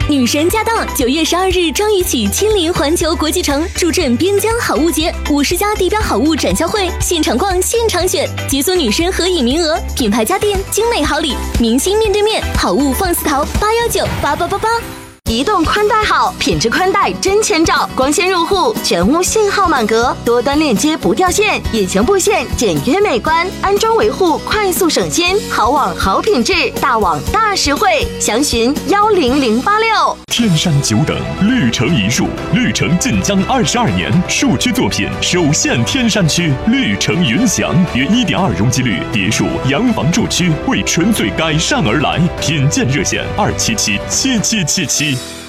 女神驾到！9月12日张宇起亲临环球国际城，助阵边疆好物节，50家地标好物展销会，现场逛，现场选，解锁女神合影名额，品牌家电，精美好礼，明星面对面，好物放肆淘，8198888。 移动宽带好，品质宽带真千兆，光纤入户，全屋信号满格，多端链接不掉线，隐形布线简约美观，安装维护快速省心，好网好品质，大网大实惠，详询10086。 天山久等，绿城一树，绿城晋江22年，树区作品首现天山区，绿城云翔，约1.2容积率别墅洋房住区，为纯粹改善而来，品鉴热线2777777。